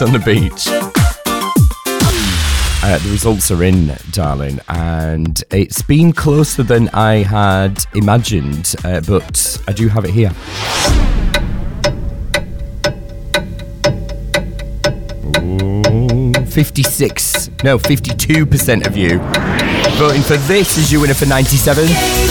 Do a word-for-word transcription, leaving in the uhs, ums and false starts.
Sex on the Beach. Uh, the results are in, darling, and it's been closer than I had imagined, uh, but I do have it here. Ooh, fifty-six, no, fifty-two percent of you voting for this as your winner for ninety-seven.